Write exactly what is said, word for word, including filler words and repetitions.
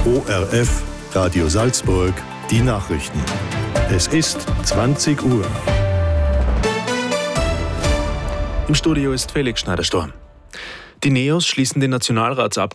O R F, Radio Salzburg, die Nachrichten. Es ist zwanzig Uhr. Im Studio ist Felix Schneider-Storm. Die NEOS schließen den Nationalratsabgeordneten